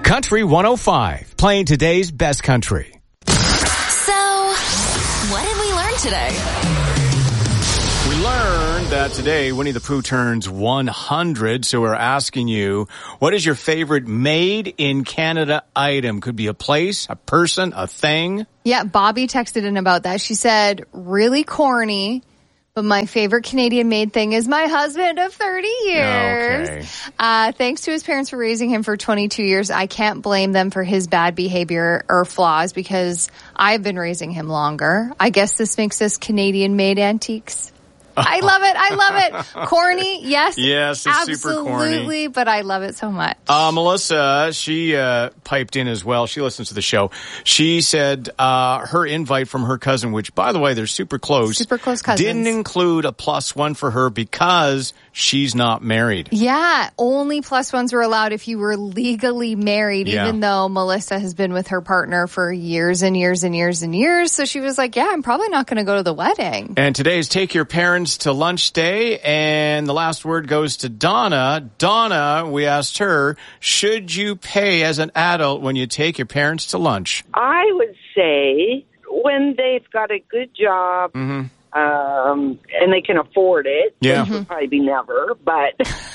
Country 105, playing today's best country. So, what did we learn today? We learned that today Winnie the Pooh turns 100, so we're asking you, what is your favorite made-in-Canada item? Could be a place, a person, a thing. Yeah, Bobby texted in about that. She said, really corny, but my favorite Canadian-made thing is my husband of 30 years. Okay. Thanks to his parents for raising him for 22 years. I can't blame them for his bad behavior or flaws because I've been raising him longer. I guess this makes us Canadian-made antiques. I love it. I love it. Corny, yes. Yes, it's super corny. Absolutely, but I love it so much. Melissa, she piped in as well. She listens to the show. She said her invite from her cousin, which, by the way, they're super close. Super close cousins. Didn't include a +1 for her because she's not married. Yeah, only +1s were allowed if you were legally married, even though Melissa has been with her partner for years and years and years and years. So she was like, yeah, I'm probably not going to go to the wedding. And today is Take Your Parents to Lunch Day, and the last word goes to Donna. Donna, we asked her, should you pay as an adult when you take your parents to lunch? I would say when they've got a good job, and they can afford it, which would probably be never, but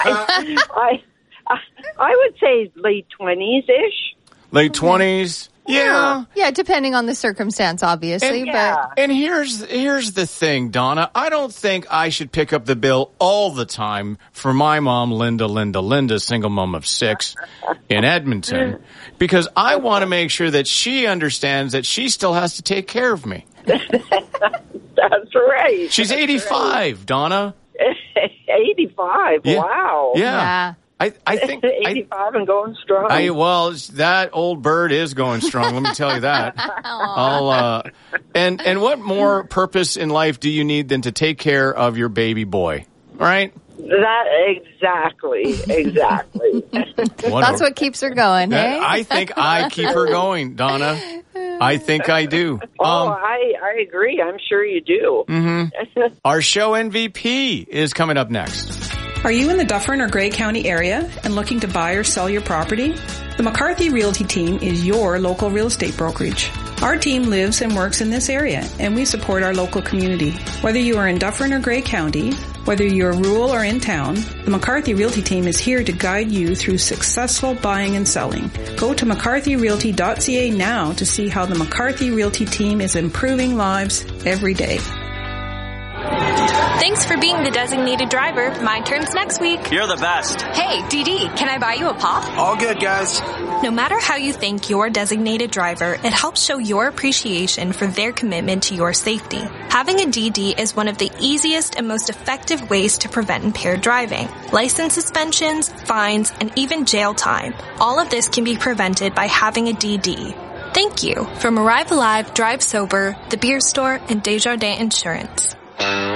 I would say late 20s-ish. Late 20s? Yeah. Yeah, depending on the circumstance, obviously. And here's the thing, Donna. I don't think I should pick up the bill all the time for my mom, Linda, single mom of 6 in Edmonton, because I want to make sure that she understands that she still has to take care of me. That's right. She's 85, right. Donna. 85? Yeah. Wow. Yeah. I think 85 and going strong. That old bird is going strong. Let me tell you that. And what more purpose in life do you need than to take care of your baby boy? Right? Exactly. That's what keeps her going, hey? I think I keep her going, Donna. I think I do. I agree. I'm sure you do. Mm-hmm. Our show MVP is coming up next. Are you in the Dufferin or Grey County area and looking to buy or sell your property? The McCarthy Realty Team is your local real estate brokerage. Our team lives and works in this area, and we support our local community. Whether you are in Dufferin or Grey County, whether you're rural or in town, the McCarthy Realty Team is here to guide you through successful buying and selling. Go to mccarthyrealty.ca now to see how the McCarthy Realty Team is improving lives every day. Thanks for being the designated driver. My turn's next week. You're the best. Hey, DD, can I buy you a pop? All good, guys. No matter how you thank your designated driver, it helps show your appreciation for their commitment to your safety. Having a DD is one of the easiest and most effective ways to prevent impaired driving. License suspensions, fines, and even jail time. All of this can be prevented by having a DD. Thank you. From Arrive Alive, Drive Sober, The Beer Store, and Desjardins Insurance.